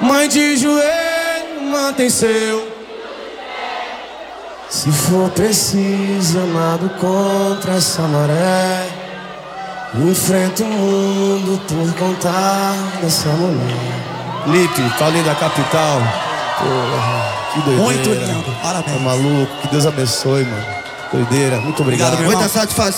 Mãe de joelho, mantém seu. Se for preciso, amado, contra essa maré, enfrento o mundo por contar dessa mulher. Lipe, Paulinho da Capital. Porra, que doideira. Muito lindo, parabéns. Tá maluco, que Deus abençoe, mano. Doideira, muito obrigado. Obrigado, Muita satisfação.